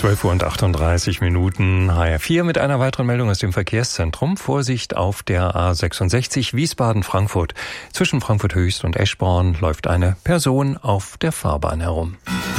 12:38 HR4 mit einer weiteren Meldung aus dem Verkehrszentrum. Vorsicht auf der A66 Wiesbaden-Frankfurt. Zwischen Frankfurt Höchst und Eschborn läuft eine Person auf der Fahrbahn herum.